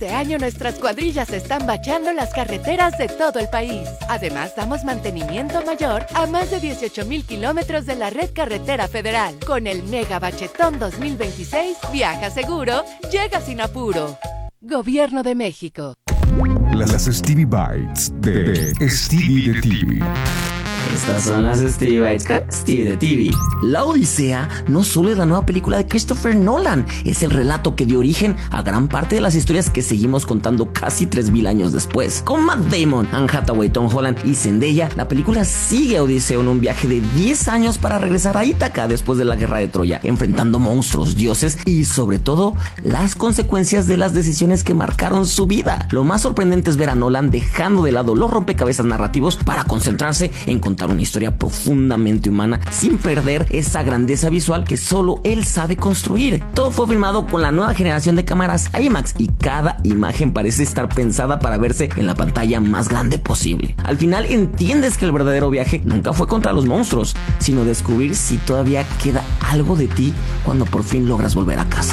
Este año nuestras cuadrillas están bachando las carreteras de todo el país. Además, damos mantenimiento mayor a más de 18,000 kilómetros de la red carretera federal. Con el Mega Bachetón 2026, viaja seguro, llega sin apuro. Gobierno de México. Las Stevie Bites de Stevie de TV. Estas son las Stevie Bites con Stevie de TV. La Odisea no solo es la nueva película de Christopher Nolan, es el relato que dio origen a gran parte de las historias que seguimos contando casi 3,000 años después. Con Matt Damon, Anne Hathaway, Tom Holland y Zendaya, la película sigue a Odiseo en un viaje de 10 años para regresar a Ítaca después de la guerra de Troya, enfrentando monstruos, dioses y sobre todo las consecuencias de las decisiones que marcaron su vida. Lo más sorprendente es ver a Nolan dejando de lado los rompecabezas narrativos para concentrarse en contar una historia profundamente humana sin perder esa grandeza visual que solo él sabe construir. Todo fue filmado con la nueva generación de cámaras IMAX y cada imagen parece estar pensada para verse en la pantalla más grande posible. Al final entiendes que el verdadero viaje nunca fue contra los monstruos, sino descubrir si todavía queda algo de ti cuando por fin logras volver a casa.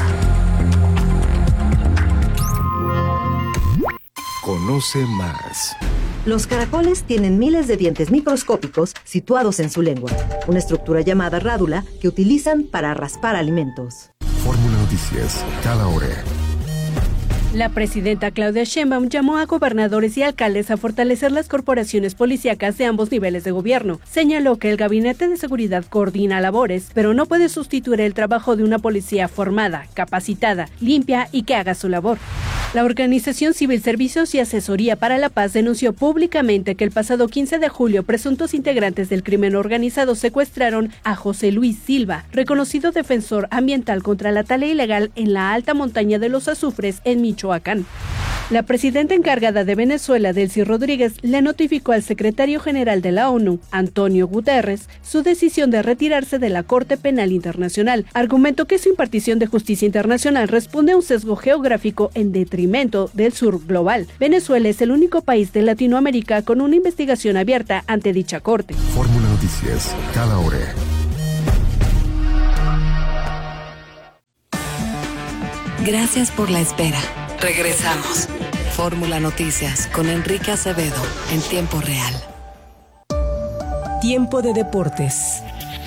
Conoce más. Los caracoles tienen miles de dientes microscópicos situados en su lengua, una estructura llamada rádula que utilizan para raspar alimentos. Fórmula Noticias, cada hora. La presidenta Claudia Sheinbaum llamó a gobernadores y alcaldes a fortalecer las corporaciones policíacas de ambos niveles de gobierno. Señaló que el Gabinete de Seguridad coordina labores, pero no puede sustituir el trabajo de una policía formada, capacitada, limpia y que haga su labor. La organización Civil Servicios y Asesoría para la Paz denunció públicamente que el pasado 15 de julio presuntos integrantes del crimen organizado secuestraron a José Luis Silva, reconocido defensor ambiental contra la tala ilegal en la alta montaña de los Azufres en Michoacán. La presidenta encargada de Venezuela, Delcy Rodríguez, le notificó al secretario general de la ONU, Antonio Guterres, su decisión de retirarse de la Corte Penal Internacional. Argumentó que su impartición de justicia internacional responde a un sesgo geográfico en detrimento del sur global. Venezuela es el único país de Latinoamérica con una investigación abierta ante dicha corte. Fórmula Noticias, cada hora. Gracias por la espera. Regresamos. Fórmula Noticias con Enrique Acevedo en tiempo real. Tiempo de deportes.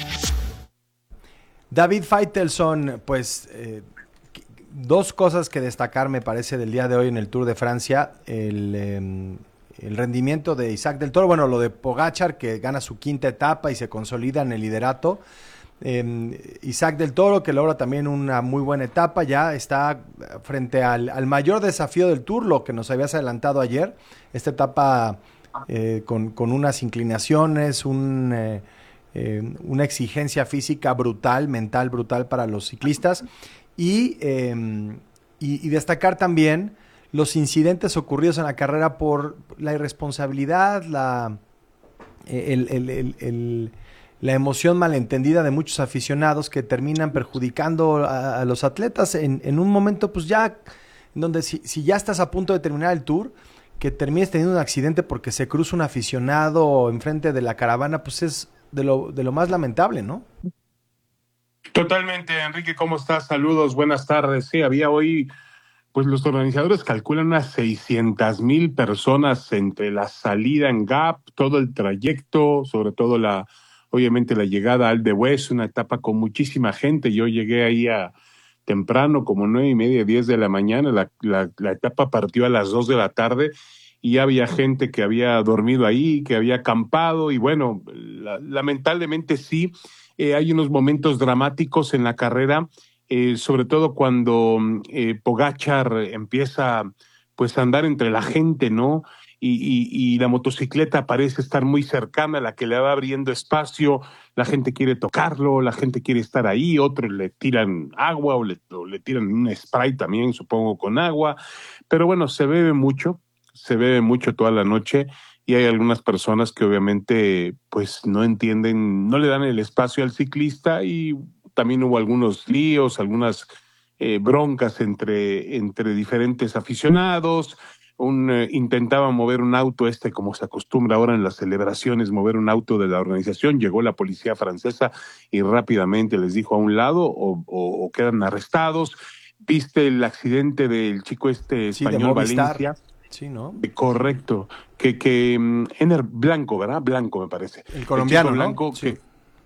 David Faitelson, pues dos cosas que destacar me parece del día de hoy en el Tour de Francia. El rendimiento de Isaac del Toro, bueno, lo de Pogačar, que gana su quinta etapa y se consolida en el liderato. Isaac del Toro, que logra también una muy buena etapa, ya está frente al mayor desafío del Tour, lo que nos habías adelantado ayer, esta etapa con unas inclinaciones, una exigencia física brutal, mental brutal para los ciclistas, y destacar también los incidentes ocurridos en la carrera por la irresponsabilidad, la emoción malentendida de muchos aficionados que terminan perjudicando a los atletas en un momento, pues ya, donde si ya estás a punto de terminar el Tour, que termines teniendo un accidente porque se cruza un aficionado enfrente de la caravana, pues es de lo más lamentable, ¿no? Totalmente, Enrique, ¿cómo estás? Saludos, buenas tardes. Sí, había hoy, pues los organizadores calculan unas 600,000 personas entre la salida en Gap, todo el trayecto, sobre todo obviamente la llegada al de Hues, una etapa con muchísima gente. Yo llegué ahí temprano, como 9:30, 10 de la mañana. La etapa partió a las 2 de la tarde y había gente que había dormido ahí, que había acampado y bueno, lamentablemente sí, hay unos momentos dramáticos en la carrera, sobre todo cuando Pogačar empieza pues a andar entre la gente, ¿no? Y la motocicleta parece estar muy cercana a la que le va abriendo espacio, la gente quiere tocarlo, la gente quiere estar ahí, otros le tiran agua o le tiran un spray también, supongo, con agua, pero bueno, se bebe mucho toda la noche y hay algunas personas que obviamente pues no entienden, no le dan el espacio al ciclista y también hubo algunos líos, algunas broncas entre diferentes aficionados. Intentaba mover un auto, como se acostumbra ahora en las celebraciones, mover un auto de la organización. Llegó la policía francesa y rápidamente les dijo a un lado o quedan arrestados. ¿Viste el accidente del chico español Valencia? Sí, ¿no? Correcto. Que Ener Blanco, ¿verdad? Blanco, me parece. El colombiano, el Blanco, ¿no? Sí,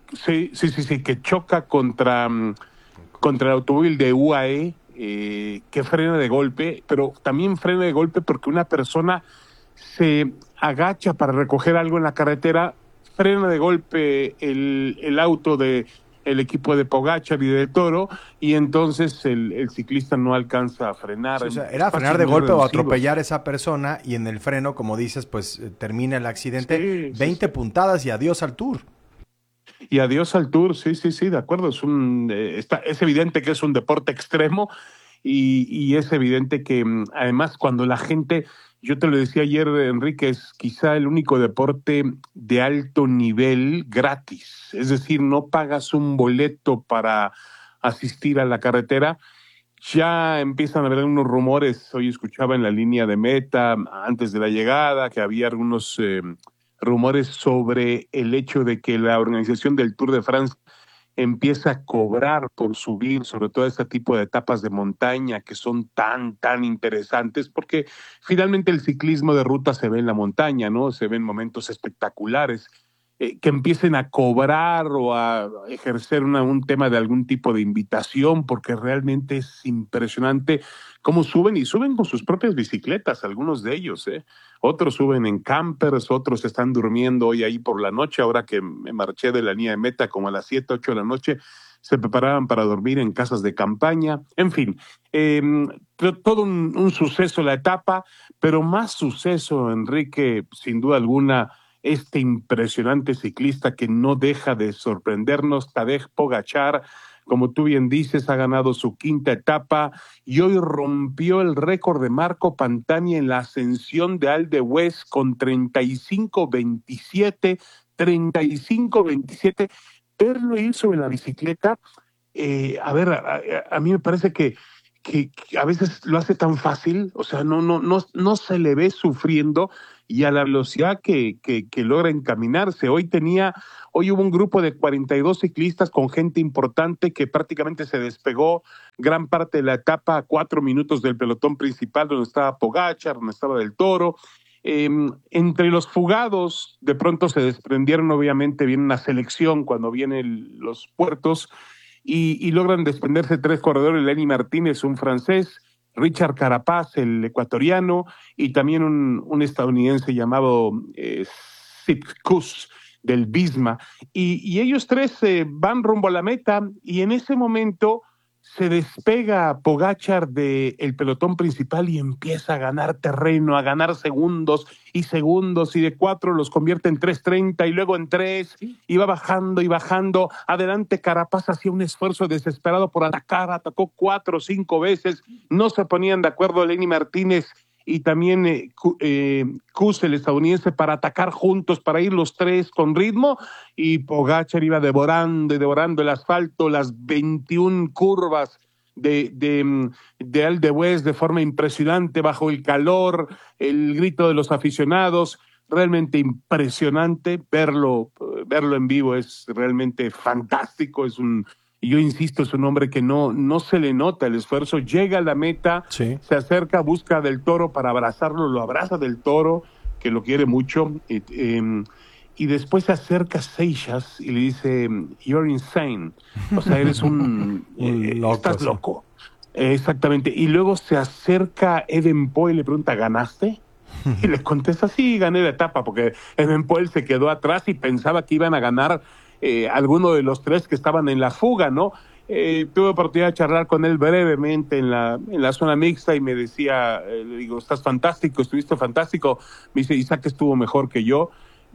que choca contra el automóvil de UAE, que frena de golpe, pero también frena de golpe porque una persona se agacha para recoger algo en la carretera, frena de golpe el auto de el equipo de Pogačar y de Toro, y entonces el ciclista no alcanza a frenar. Sí, o sea, era frenar de golpe o atropellar a esa persona, y en el freno, como dices, pues termina el accidente. 20 puntadas y adiós al Tour. Y adiós al Tour, sí, de acuerdo. Es evidente que es un deporte extremo, y es evidente que además cuando la gente, yo te lo decía ayer, Enrique, es quizá el único deporte de alto nivel gratis. Es decir, no pagas un boleto para asistir a la carretera. Ya empiezan a haber unos rumores. Hoy escuchaba en la línea de meta, antes de la llegada, que había algunos rumores sobre el hecho de que la organización del Tour de France empieza a cobrar por subir, sobre todo este tipo de etapas de montaña que son tan interesantes, porque finalmente el ciclismo de ruta se ve en la montaña, ¿no? Se ven momentos espectaculares. Que empiecen a cobrar o a ejercer un tema de algún tipo de invitación, porque realmente es impresionante cómo suben, y suben con sus propias bicicletas, algunos de ellos, Otros suben en campers, otros están durmiendo hoy ahí por la noche. Ahora que me marché de la línea de meta como a las 7, 8 de la noche, se preparaban para dormir en casas de campaña. En fin, todo un suceso la etapa, pero más suceso, Enrique, sin duda alguna, este impresionante ciclista que no deja de sorprendernos, Tadej Pogačar. Como tú bien dices, ha ganado su 5ª etapa y hoy rompió el récord de Marco Pantani en la ascensión de Alpe d'Huez con 35-27. Verlo ir sobre la bicicleta, a mí me parece que a veces lo hace tan fácil, o sea, no se le ve sufriendo, y a la velocidad que logra encaminarse. Hoy hubo un grupo de 42 ciclistas con gente importante que prácticamente se despegó gran parte de la etapa a 4 minutos del pelotón principal, donde estaba Pogačar, donde estaba Del Toro. Entre los fugados, de pronto se desprendieron, obviamente viene una selección cuando vienen los puertos, y logran desprenderse 3 corredores: Lenny Martínez, un francés, Richard Carapaz, el ecuatoriano, y también un estadounidense llamado Sepp Kuss del Visma. Y ellos 3 van rumbo a la meta, y en ese momento se despega Pogačar del pelotón principal y empieza a ganar terreno, a ganar segundos, y de 4 los convierte en 3:30 y luego en 3, y va bajando y bajando. Adelante Carapaz hacía un esfuerzo desesperado por atacar, atacó 4 o 5 veces, no se ponían de acuerdo Lenny Martínez y también Kuss, el estadounidense, para atacar juntos, para ir los 3 con ritmo, y Pogačar iba devorando el asfalto, las 21 curvas de Alpe d'Huez de forma impresionante, bajo el calor, el grito de los aficionados. Realmente impresionante verlo en vivo, es realmente fantástico. Yo insisto, es un hombre que no se le nota el esfuerzo, llega a la meta, sí, se acerca, busca a Del Toro para abrazarlo, lo abraza Del Toro, que lo quiere mucho, y después se acerca a Seixas y le dice, "You're insane", o sea, eres loco, estás sí. loco. Exactamente, y luego se acerca Evenepoel y le pregunta, ¿ganaste? Y le contesta, sí, gané la etapa, porque Evenepoel se quedó atrás y pensaba que iban a ganar alguno de los 3 que estaban en la fuga, ¿no? Tuve oportunidad de charlar con él brevemente en la zona mixta, y me decía, le digo, estás fantástico, estuviste fantástico. Me dice, Isaac estuvo mejor que yo,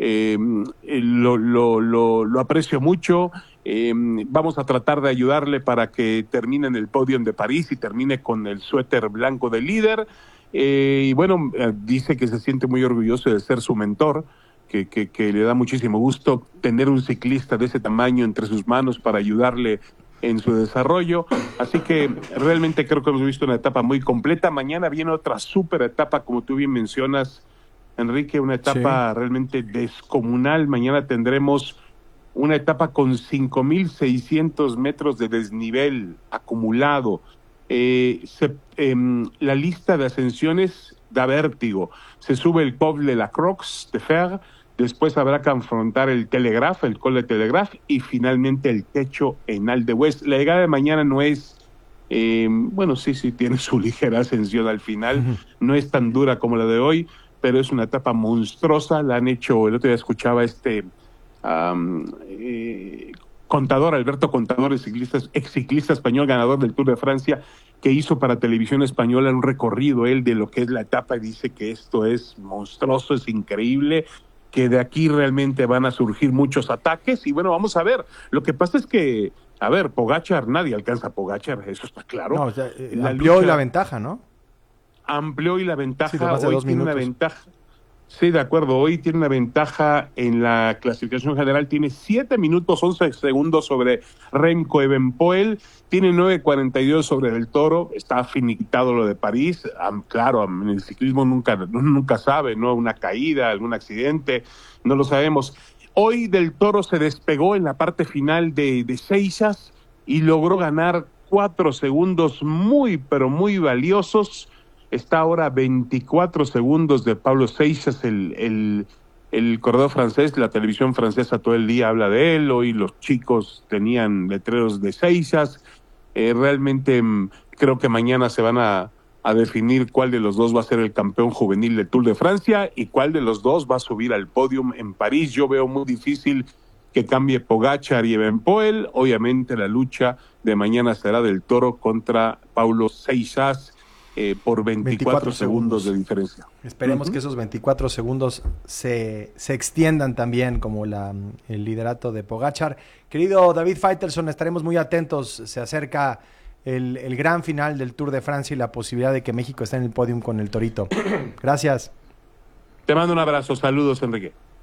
lo aprecio mucho, vamos a tratar de ayudarle para que termine en el podio de París y termine con el suéter blanco de líder. Y bueno, dice que se siente muy orgulloso de ser su mentor, que le da muchísimo gusto tener un ciclista de ese tamaño entre sus manos para ayudarle en su desarrollo. Así que realmente creo que hemos visto una etapa muy completa. Mañana viene otra súper etapa, como tú bien mencionas, Enrique, una etapa realmente descomunal. Mañana tendremos una etapa con 5,600 metros de desnivel acumulado. la lista de ascensiones da vértigo. Se sube el Col de la Croix de Fer, después habrá que afrontar el Telegraph, el Col de Telegraph, y finalmente el techo en Alpe d'Huez. La llegada de mañana no es, sí tiene su ligera ascensión al final, no es tan dura como la de hoy, pero es una etapa monstruosa. La han hecho, el otro día escuchaba Contador, Alberto Contador, ex ciclista español, ganador del Tour de Francia, que hizo para Televisión Española un recorrido él de lo que es la etapa, y dice que esto es monstruoso, es increíble, que de aquí realmente van a surgir muchos ataques, y bueno, vamos a ver. Lo que pasa es que, Pogačar, nadie alcanza a Pogačar, eso está claro. No, o sea, amplió la ventaja, ¿no? Amplió y la ventaja, sí, hoy tiene una ventaja. Sí, de acuerdo. Hoy tiene una ventaja en la clasificación general. Tiene 7 minutos 11 segundos sobre Remco Evenepoel. Tiene 9:42 sobre Del Toro. Está finiquitado lo de París. Claro, en el ciclismo nunca sabe, ¿no? Una caída, algún accidente, no lo sabemos. Hoy Del Toro se despegó en la parte final de Seixas y logró ganar 4 segundos muy, pero muy valiosos. Está ahora a 24 segundos de Pablo Seixas, el corredor francés. La televisión francesa todo el día habla de él. Hoy los chicos tenían letreros de Seixas. Realmente creo que mañana se van a definir cuál de los dos va a ser el campeón juvenil del Tour de Francia y cuál de los dos va a subir al podium en París. Yo veo muy difícil que cambie Pogačar y Evenepoel. Obviamente la lucha de mañana será Del Toro contra Pablo Seixas. Por 24 segundos de diferencia. Esperemos que esos 24 segundos se extiendan también como el liderato de Pogačar. Querido David Faitelson, estaremos muy atentos. Se acerca el gran final del Tour de Francia y la posibilidad de que México esté en el podium con el Torito. Gracias. Te mando un abrazo. Saludos, Enrique.